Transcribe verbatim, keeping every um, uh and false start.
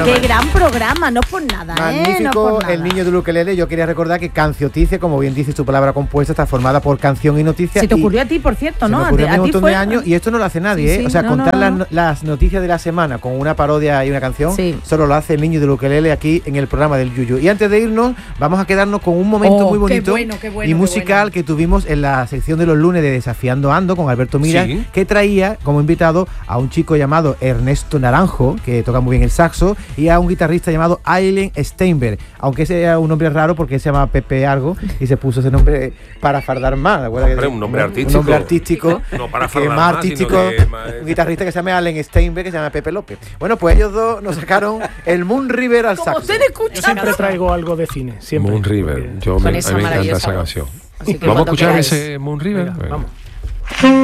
Qué gran programa, no por nada, Magnífico, ¿eh? No por nada. El niño del ukelele. Yo quería recordar que Cancioticia, como bien dice su palabra compuesta, está formada por canción y noticias. Se te y ocurrió a ti, por cierto, se ¿no? me ocurrió a mí a un ti montón fue... de años y esto no lo hace nadie, Sí, ¿eh? sí, O sea, no, contar no, no. Las, las noticias de la semana con una parodia y una canción, Sí. solo lo hace el niño del ukelele aquí en el programa del Yuyu. Y antes de irnos, vamos a quedarnos con un momento Oh, muy qué bonito bueno, qué bueno, y qué musical bueno. que tuvimos en la sección de los lunes de Desafiando Ando con Alberto Mira, Sí. que traía como invitado a un chico llamado Ernesto Naranjo, que toca muy bien el saxo, y a un guitarrista llamado Aileen Steinberg, aunque sea un nombre raro porque se llama Pepe algo y se puso ese nombre para fardar más. ¿te acuerdas Hombre, que- un nombre Un artístico. nombre artístico. No para que fardar más más, artístico, sino que más- un guitarrista que se llama Allen Steinberg, que se llama Pepe López. Bueno, pues ellos dos nos sacaron el Moon River al Como saxo. usted escucha. Yo siempre traigo algo de cine, siempre. Moon River. Yo Con me, esa a mí me encanta maravillosa esa voz. canción. Así que Vamos a cuando escuchar queráis. ese Moon River. Venga, Venga. vamos.